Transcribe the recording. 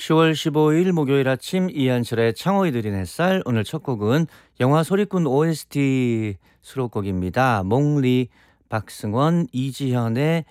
10월 15일 목요일 아침 이한철의 창호이 드린 햇살. 오늘 첫 곡은 영화 소리꾼 OST 수록곡입니다. 몽리, 박승원, 이지현의